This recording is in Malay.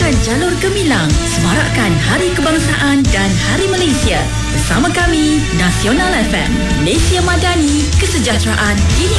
dan jalur gemilang semarakkan Hari Kebangsaan dan Hari Malaysia. Bersama kami, Nasional FM, Malaysia Madani, kesejahteraan ini